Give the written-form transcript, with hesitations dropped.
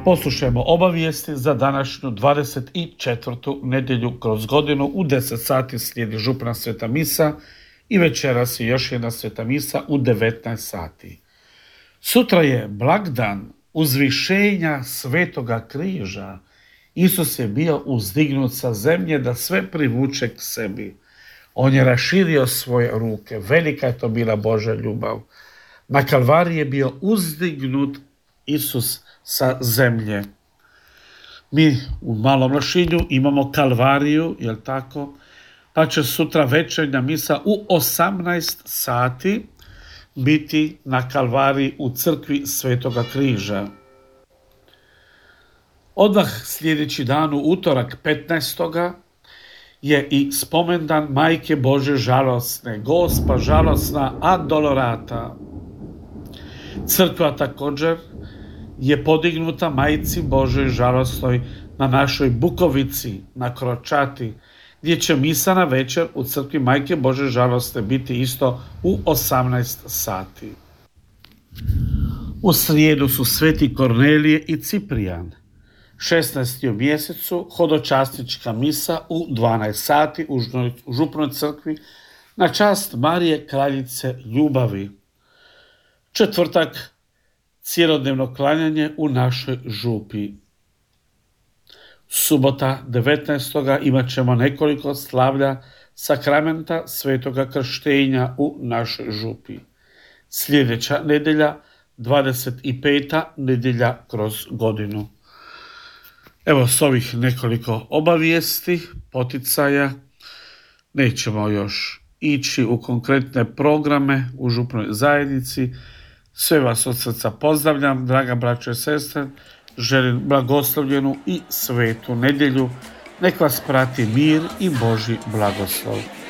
Poslušajmo obavijesti za današnju 24. nedjelju kroz godinu. U 10 sati slijedi župna sveta misa i večeras je još jedna sveta misa u 19 sati. Sutra je blagdan uzvišenja Svetoga križa. Isus je bio uzdignut sa zemlje da sve privuče k sebi. On je raširio svoje ruke. Velika je to bila Božja ljubav. Na Kalvariji je bio uzdignut Isus sa zemlje. Mi u Malom Lošinju imamo Kalvariju, jel tako? Pa će sutra večernja misa u 18 sati biti na Kalvariji u crkvi Svetoga križa. Odmah sljedeći dan, u utorak 15. je i spomendan Majke Bože žalosne, Gospa žalosna Adolorata. Crkva također je podignuta Majci Božoj žalosnoj na našoj Bukovici, na Kročati, gdje će misa na večer u crkvi Majke Bože žalosne biti isto u 18 sati. U srijedu su sveti Kornelije i Ciprijan. 16. u mjesecu hodočasnička misa u 12 sati u župnoj crkvi na čast Marije kraljice ljubavi. Četvrtak, cjelodnevno klanjanje u našoj župi. Subota 19. imat ćemo nekoliko slavlja sakramenta Svetoga krštenja u našoj župi. Sljedeća nedjelja, 25. nedjelja kroz godinu. Evo, s ovih nekoliko obavijesti, poticaja, nećemo još ići u konkretne programe u župnoj zajednici. Sve vas od srca pozdravljam, draga braćo i sestre, želim blagoslovljenu i svetu nedjelju. Nek vas prati mir i Božji blagoslov.